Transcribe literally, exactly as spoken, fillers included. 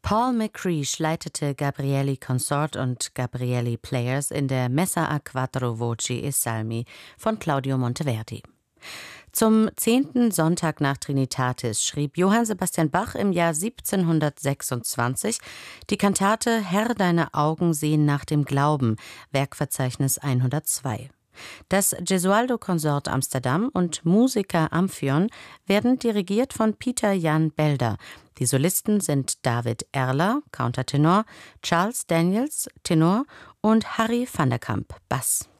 Paul McCreesh leitete Gabrieli Consort und Gabrieli Players in der Messa a quattro voci e salmi von Claudio Monteverdi. Zum zehnten Sonntag nach Trinitatis schrieb Johann Sebastian Bach im Jahr siebzehnhundertsechsundzwanzig die Kantate »Herr, deine Augen sehen nach dem Glauben«, Werkverzeichnis hundertzwei. Das Gesualdo-Konsort Amsterdam und Musica Amphion werden dirigiert von Pieter Jan Belder. Die Solisten sind David Erler, Countertenor, Charles Daniels, Tenor und Harry van der Kamp, Bass.